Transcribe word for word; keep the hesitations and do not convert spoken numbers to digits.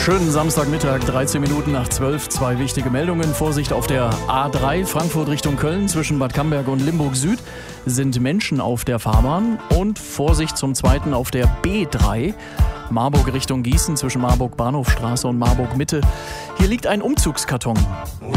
Schönen Samstagmittag, dreizehn Minuten nach zwölf. Zwei wichtige Meldungen. Vorsicht auf der A drei, Frankfurt Richtung Köln, zwischen Bad Camberg und Limburg Süd sind Menschen auf der Fahrbahn. Und Vorsicht zum Zweiten auf der B drei, Marburg Richtung Gießen, zwischen Marburg Bahnhofstraße und Marburg Mitte. Hier liegt ein Umzugskarton.